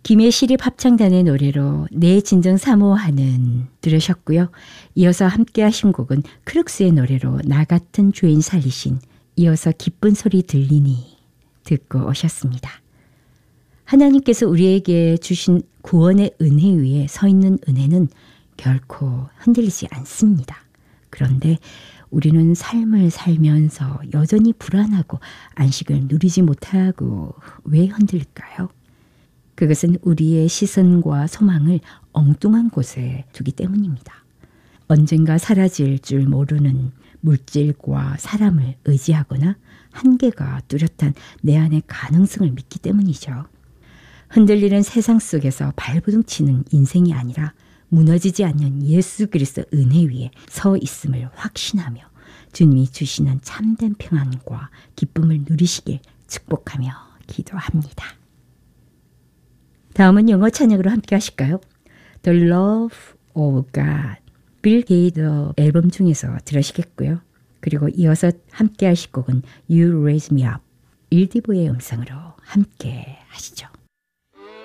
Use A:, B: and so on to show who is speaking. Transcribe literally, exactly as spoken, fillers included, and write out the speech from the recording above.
A: 김해시립 합창단의 노래로 내 진정 사모하는 들으셨고요. 이어서 함께 하신 곡은 크룩스의 노래로 나 같은 죄인 살리신, 이어서 기쁜 소리 들리니 듣고 오셨습니다. 하나님께서 우리에게 주신 구원의 은혜 위에 서 있는 은혜는 결코 흔들리지 않습니다. 그런데 우리는 삶을 살면서 여전히 불안하고 안식을 누리지 못하고 왜 흔들릴까요? 그것은 우리의 시선과 소망을 엉뚱한 곳에 두기 때문입니다. 언젠가 사라질 줄 모르는 물질과 사람을 의지하거나 한계가 뚜렷한 내 안의 가능성을 믿기 때문이죠. 흔들리는 세상 속에서 발부둥치는 인생이 아니라 무너지지 않는 예수 그리스도 은혜 위에 서 있음을 확신하며 주님이 주시는 참된 평안과 기쁨을 누리시길 축복하며 기도합니다. 다음은 영어 찬양으로 함께 하실까요? The Love of God, 빌 게이더 앨범 중에서 들으시겠고요. 그리고 이어서 함께 하실 곡은 You Raise Me Up, 일디브의 음성으로 함께 하시죠.